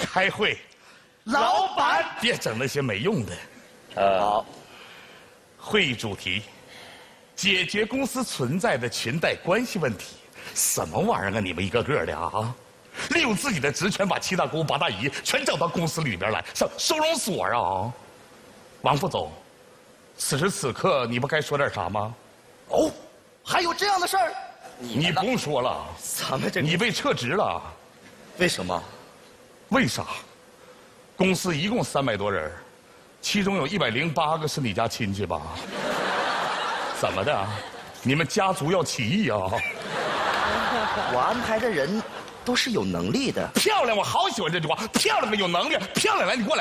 开会。 老板， 别整那些没用的。 好。 会议主题：解决公司存在的裙带关系问题。什么玩意儿啊！你们一个个的啊！利用自己的职权把七大姑八大姨全整到公司里边来，上收容所啊！王副总，此时此刻你不该说点啥吗？ 哦，还有这样的事儿？ 你不用说了， 咱们这你被撤职了。 为什么？ 为啥？公司一共300多人，其中有108个是你家亲戚吧？怎么的？你们家族要起义啊？ 我安排的人都是有能力的。 漂亮，我好喜欢这句话。漂亮的有能力，漂亮来，你过来。